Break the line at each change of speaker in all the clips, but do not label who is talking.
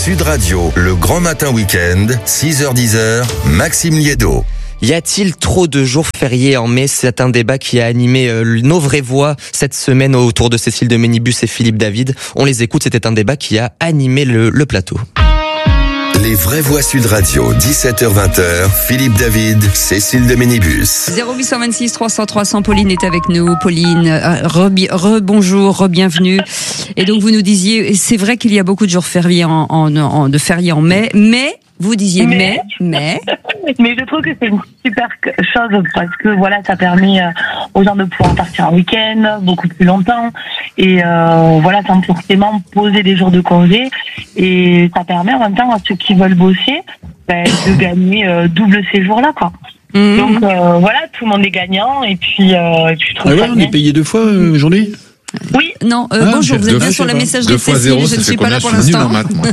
Sud Radio, le grand matin week-end, 6h-10h, Maxime Liédo.
Y a-t-il trop de jours fériés en mai? C'est un débat qui a animé nos vraies voix cette semaine autour de Cécile de Ménibus et Philippe David. On les écoute, c'était un débat qui a animé le plateau.
Les vraies voix Sud Radio, 17h-20h, Philippe David, Cécile de Ménibus.
0826 300 300, Pauline est avec nous. Pauline, bonjour, re-bienvenue. Et donc vous nous disiez, c'est vrai qu'il y a beaucoup de jours fériés de fériés en mai, mais vous disiez mais
je trouve que c'est une super chose parce que voilà, ça permet aux gens de pouvoir partir en week-end beaucoup plus longtemps et voilà, sans forcément poser des jours de congé, et ça permet en même temps à ceux qui veulent bosser de gagner double ces jours-là, quoi. Donc voilà, tout le monde est gagnant et puis je trouve ça
on est payé 2 fois journée.
Oui.
Non, bonjour, vous êtes bien sur la messagerie de Cécile, je ne suis pas là pour l'instant.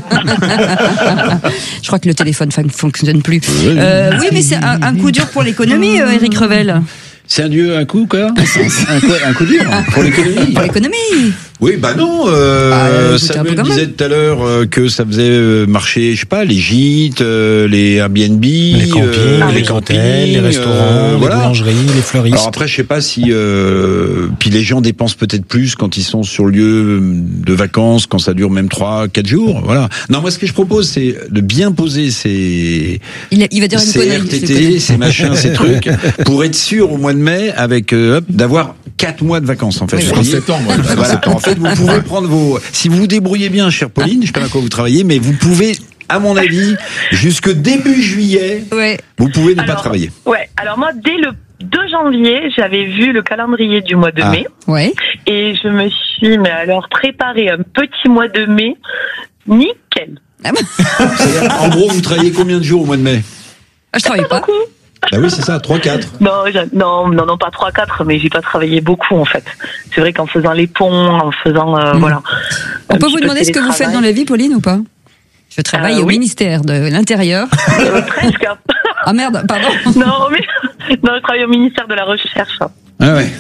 Je crois que le téléphone ne fonctionne plus. Oui, mais c'est un coup dur pour l'économie, Éric Revel.
C'est un coup, quoi? Un coup dur pour l'économie.
Pour l'économie.
Oui, non. Samuel disait tout à l'heure que ça faisait marcher, je sais pas, les gîtes, les Airbnb,
les campings, les hôtels, les restaurants, les boulangeries, les fleuristes.
Alors après, je sais pas si puis les gens dépensent peut-être plus quand ils sont sur le lieu de vacances, quand ça dure même 3-4 jours. Voilà. Non, moi ce que je propose, c'est de bien poser ces
il va dire une connerie,
RTT, ces machins, ces trucs, pour être sûr au mois de mai avec d'avoir 4 mois de vacances en fait.
Oui,
en septembre. En fait, vous pouvez prendre si vous vous débrouillez bien, chère Pauline, je sais pas à quoi vous travaillez, mais vous pouvez, à mon avis, jusque début juillet, vous pouvez ne pas travailler.
Ouais. Alors moi, dès le 2 janvier, j'avais vu le calendrier du mois de mai.
Ouais.
Et je me suis, préparé un petit mois de mai nickel.
C'est-à-dire, en gros, vous travaillez combien de jours au mois de mai?
Je travaille pas.
Beaucoup.
Bah oui, c'est ça, 3-4.
Non, pas 3-4, mais j'ai pas travaillé beaucoup, en fait. C'est vrai qu'en faisant les ponts, en faisant, voilà.
On peut vous demander ce que vous faites dans la vie, Pauline, ou pas? Je travaille au ministère de l'Intérieur.
Presque.
Ah merde, pardon.
Non, je travaille au ministère de la Recherche.
Ah ouais.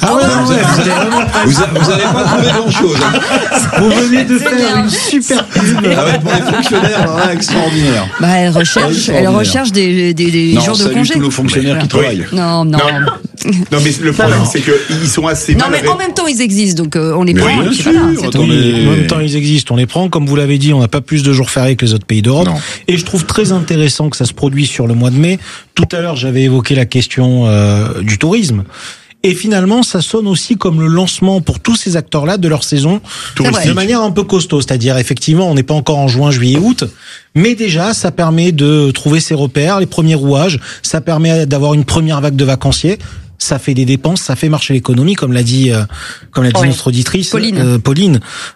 Vous allez pas trouver grand-chose.
Vous venez de faire une super pub.
Ah ouais, pour les fonctionnaires, extraordinaire.
Elle recherche des jours de congé.
Tous nos fonctionnaires qui travaillent.
Non,
mais le problème, c'est qu'ils sont assez
Non, mais en même temps, ils existent, donc on les prend.
Bien sûr.
En même temps, ils existent, on les prend. Comme vous l'avez dit, on n'a pas plus de jours fériés que les autres pays d'Europe. Et je trouve très intéressant que ça se produise sur le mois de mai. Tout à l'heure, j'avais évoqué la question du tourisme. Et finalement, ça sonne aussi comme le lancement pour tous ces acteurs-là de leur saison de manière un peu costaud. C'est-à-dire, effectivement, on n'est pas encore en juin, juillet, août, mais déjà, ça permet de trouver ses repères, les premiers rouages. Ça permet d'avoir une première vague de vacanciers. Ça fait des dépenses, ça fait marcher l'économie, comme l'a dit notre auditrice Pauline.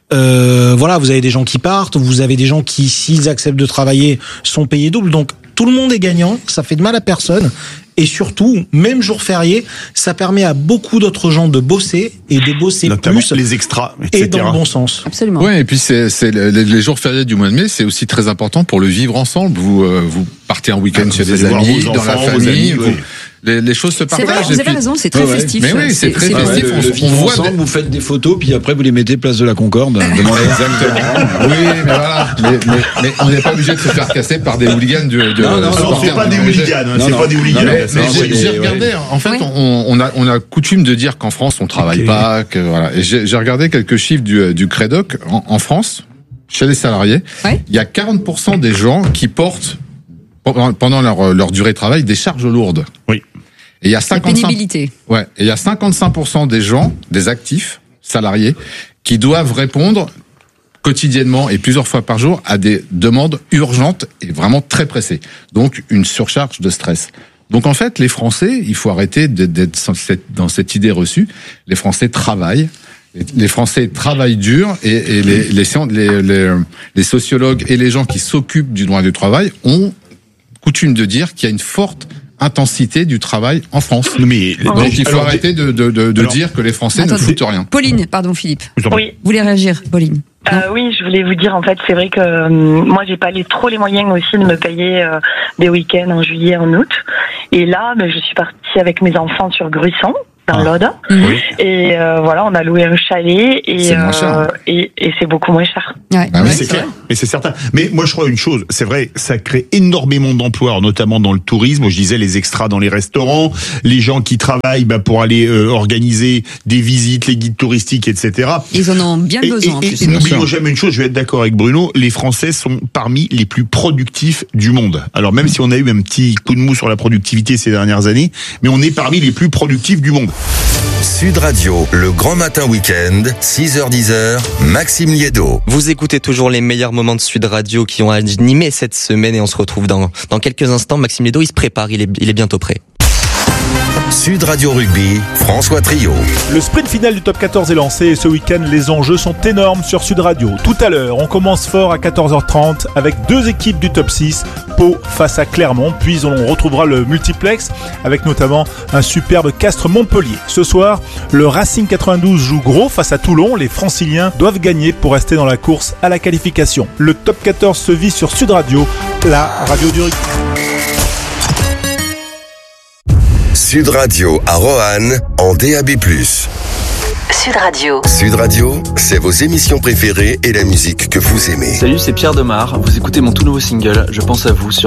Voilà, vous avez des gens qui partent, vous avez des gens qui, s'ils acceptent de travailler, sont payés double. Donc, tout le monde est gagnant, ça fait de mal à personne. Et surtout, même jour férié, ça permet à beaucoup d'autres gens de bosser et de bosser
notamment
plus
les extras, etc.
Et dans le bon sens.
Absolument.
Ouais, et puis c'est les jours fériés du mois de mai, c'est aussi très important pour le vivre ensemble. Vous partez en week-end chez des amis, dans la famille. Les choses se partagent.
Vous avez raison, c'est très festif.
Mais oui, c'est très festif.
On voit ensemble, vous faites des photos, puis après vous les mettez place de la Concorde.
Exactement. Oui, mais voilà. Mais on n'est pas obligé de se faire casser par des hooligans
Non, c'est pas des hooligans. C'est pas des hooligans.
Mais j'ai regardé. En fait, on a coutume de dire qu'en France on travaille pas. Que voilà. Et j'ai regardé quelques chiffres du Crédoc en France, chez les salariés. Il y a 40% des gens qui portent pendant leur durée de travail des charges lourdes.
Oui.
Et il y a 55%.
Pénibilité.
Ouais. Et il y a 55% des gens, des actifs salariés, qui doivent répondre quotidiennement et plusieurs fois par jour à des demandes urgentes et vraiment très pressées. Donc une surcharge de stress. Donc en fait, les Français, il faut arrêter d'être dans cette idée reçue. Les Français travaillent. Les Français travaillent dur et les sociologues et les gens qui s'occupent du droit du travail ont coutume de dire qu'il y a une forte intensité du travail en France. Donc il faut arrêter de dire que les Français ne foutent rien.
Pauline, pardon Philippe.
Oui.
Vous voulez réagir, Pauline?
Oui, je voulais vous dire, en fait, c'est vrai que moi, j'ai pas trop les moyens aussi de me payer des week-ends en juillet, en août. Et là, je suis partie avec mes enfants sur Gruissan, dans l'Aude. Oui. Et voilà, on a loué un chalet et c'est beaucoup moins cher.
Ouais,
c'est clair. Mais c'est certain. Mais moi, je crois une chose, c'est vrai, ça crée énormément d'emplois, notamment dans le tourisme. Je disais les extras dans les restaurants, les gens qui travaillent pour aller organiser des visites, les guides touristiques, etc.
Ils en ont bien besoin.
Et n'oublions jamais une chose, je vais être d'accord avec Bruno, les Français sont parmi les plus productifs du monde. Alors même si on a eu un petit coup de mou sur la productivité ces dernières années, mais on est parmi les plus productifs du monde.
Sud Radio, le grand matin week-end, 6h-10h, Maxime Liédo.
Vous écoutez toujours les meilleurs moments de Sud Radio qui ont animé cette semaine et on se retrouve dans quelques instants. Maxime Liédo, il se prépare, il est bientôt prêt.
Sud Radio Rugby, François Trio.
Le sprint final du top 14 est lancé et ce week-end, les enjeux sont énormes sur Sud Radio. Tout à l'heure, on commence fort à 14h30 avec deux équipes du top 6, Pau face à Clermont, puis on retrouvera le multiplex avec notamment un superbe Castres-Montpellier. Ce soir, le Racing 92 joue gros face à Toulon. Les Franciliens doivent gagner pour rester dans la course à la qualification. Le top 14 se vit sur Sud Radio, la radio du rugby.
Sud Radio à Roanne en DAB+.
Sud Radio.
Sud Radio, c'est vos émissions préférées et la musique que vous aimez.
Salut, c'est Pierre Demar. Vous écoutez mon tout nouveau single, Je pense à vous sur